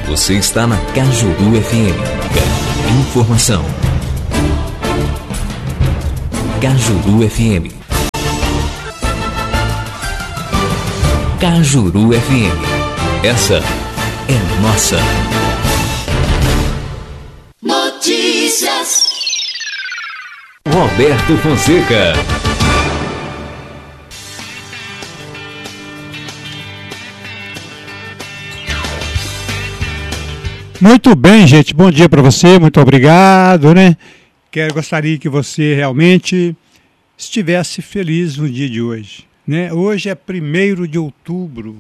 Você está na Cajuru FM. Informação. Cajuru FM. Cajuru FM. Essa é nossa. Notícias. Roberto Fonseca. Muito bem, gente. Bom dia para você. Muito obrigado, né? Gostaria que você realmente estivesse feliz no dia de hoje, né? Hoje é 1º de outubro.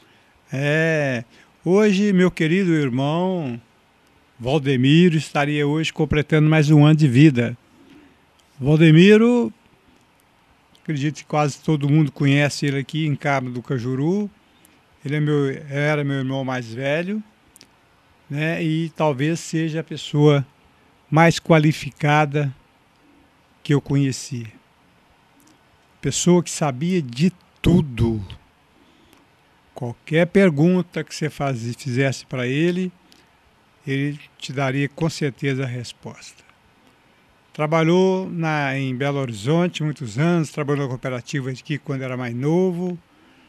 Hoje, meu querido irmão Valdemiro estaria hoje completando mais um ano de vida. Valdemiro, acredito que quase todo mundo conhece ele aqui em Cabo do Cajuru. Ele era meu irmão mais velho, né? E talvez seja a pessoa mais qualificada que eu conheci. Pessoa que sabia de tudo. Qualquer pergunta que você fizesse para ele te daria com certeza a resposta. Trabalhou em Belo Horizonte muitos anos, trabalhou na cooperativa aqui quando era mais novo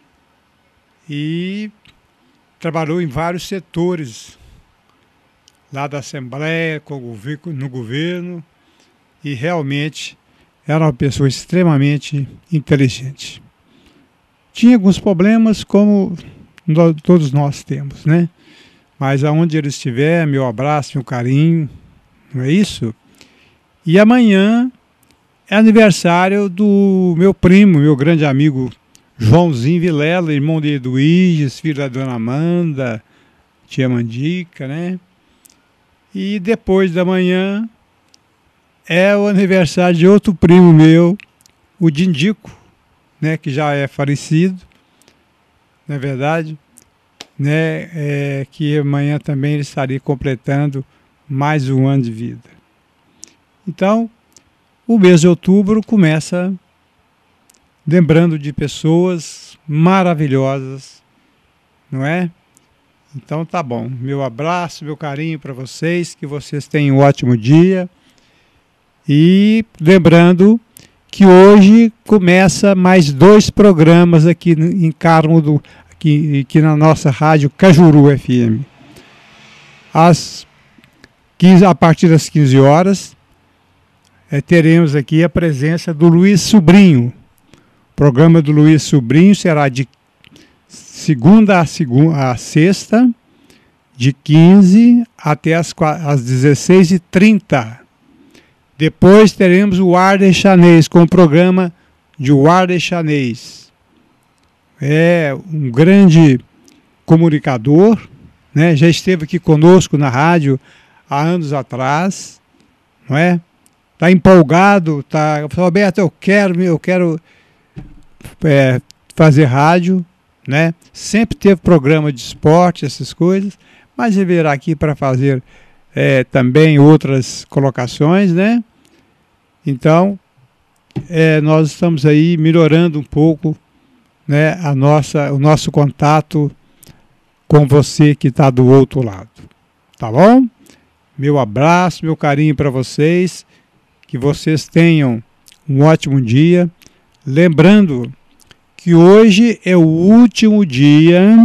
e trabalhou em vários setores lá da Assembleia, no governo, e realmente era uma pessoa extremamente inteligente. Tinha alguns problemas, como todos nós temos, né? Mas aonde ele estiver, meu abraço, meu carinho, não é isso? E amanhã é aniversário do meu primo, meu grande amigo Joãozinho Vilela, irmão de Eduíges, filho da dona Amanda, tia Mandica, né? E depois da manhã é o aniversário de outro primo meu, o Dindico, né, que já é falecido, não é verdade? Né, que amanhã também ele estaria completando mais um ano de vida. Então, o mês de outubro começa lembrando de pessoas maravilhosas, não é? Então tá bom, meu abraço, meu carinho para vocês, que vocês tenham um ótimo dia. E lembrando que hoje começa mais 2 programas aqui em Carmo, aqui na nossa rádio Cajuru FM. A partir das 15 horas, teremos aqui a presença do Luiz Sobrinho. O programa do Luiz Sobrinho será de segunda a sexta, de 15 até às 16h30. Depois teremos o Arde Chanês, com o programa de Arde Chanês. É um grande comunicador, né? Já esteve aqui conosco na rádio há anos atrás, não é? Está empolgado, Roberto, eu quero fazer rádio, né? Sempre teve programa de esporte, essas coisas, mas ele virá aqui para fazer também outras colocações, né? Então, nós estamos aí melhorando um pouco, né, o nosso contato com você que está do outro lado. Tá bom? Meu abraço, meu carinho para vocês, que vocês tenham um ótimo dia. Lembrando que hoje é o último dia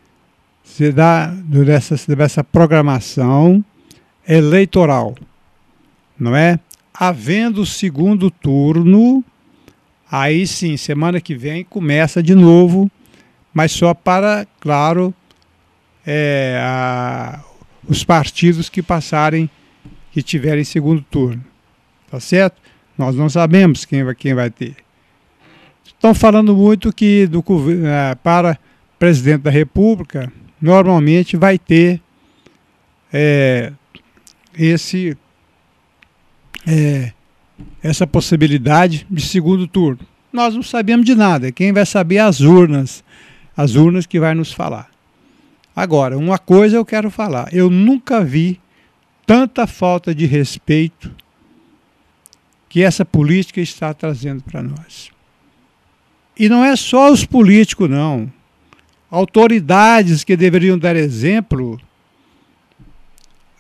dessa programação eleitoral, não é? Havendo o segundo turno, aí sim, semana que vem começa de novo, mas só para, claro, os partidos que tiverem segundo turno, tá certo? Nós não sabemos quem vai ter. Estão falando muito que para presidente da República, normalmente vai ter essa possibilidade de segundo turno. Nós não sabemos de nada. Quem vai saber é as urnas que vai nos falar. Agora, uma coisa eu quero falar. Eu nunca vi tanta falta de respeito que essa política está trazendo para nós. E não é só os políticos, não. Autoridades que deveriam dar exemplo,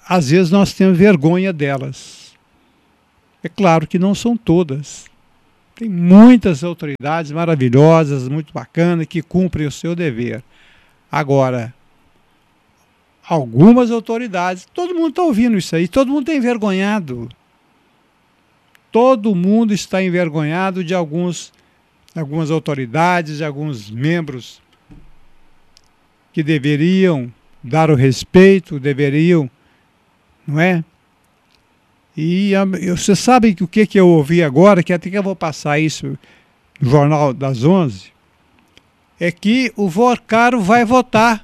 às vezes nós temos vergonha delas. É claro que não são todas. Tem muitas autoridades maravilhosas, muito bacanas, que cumprem o seu dever. Agora, algumas autoridades, todo mundo está ouvindo isso aí, todo mundo está envergonhado. Todo mundo está envergonhado de algumas autoridades, de alguns membros que deveriam dar o respeito, deveriam, não é? E você sabe o que eu ouvi agora, que até que eu vou passar isso no Jornal das 11, é que o Vocaro vai votar.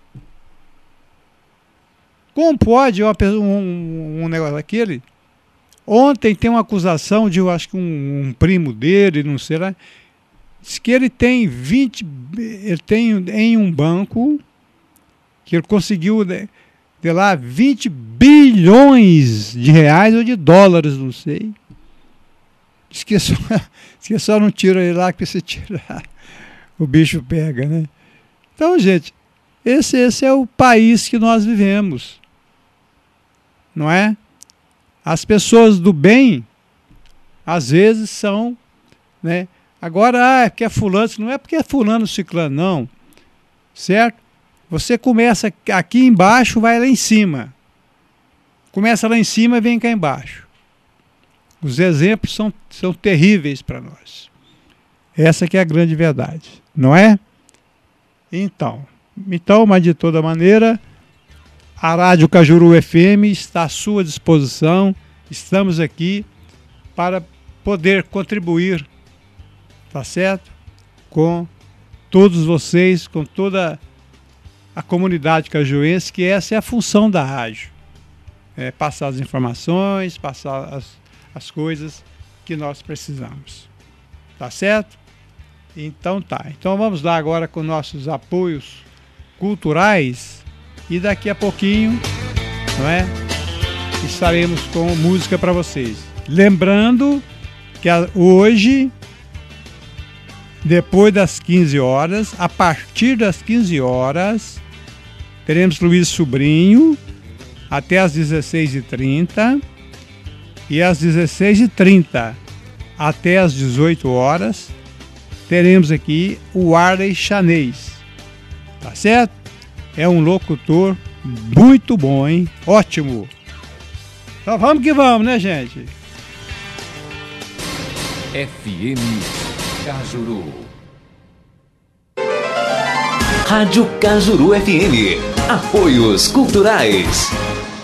Como pode um negócio daquele? Ontem tem uma acusação de, eu acho que um primo dele, não sei lá, diz que ele tem em um banco, que ele conseguiu de lá 20 bilhões de reais ou de dólares, não sei. Diz que só não tira ele lá, que se tirar o bicho pega, né? Então, gente, esse é o país que nós vivemos, não é? As pessoas do bem, às vezes são, né? Agora, é porque é fulano, não é porque é fulano ciclano, não, certo? Você começa aqui embaixo, vai lá em cima. Começa lá em cima e vem cá embaixo. Os exemplos são terríveis para nós. Essa que é a grande verdade, não é? Então, mas de toda maneira, a Rádio Cajuru FM está à sua disposição. Estamos aqui para poder contribuir, tá certo? Com todos vocês, com toda a comunidade cajuense, que essa é a função da rádio. É passar as informações, passar as coisas que nós precisamos. Tá certo? Então tá. Então vamos lá agora com nossos apoios culturais e daqui a pouquinho, não é? Estaremos com música para vocês. Lembrando que hoje, depois das 15 horas, a partir das 15 horas, teremos Luiz Sobrinho até às 16h30 e às 16h30 até às 18 horas teremos aqui o Arley Chanês, tá certo? É um locutor muito bom, hein? Ótimo! Então vamos que vamos, né, gente? FM Cajuru. Rádio Cajuru FM. Apoios culturais.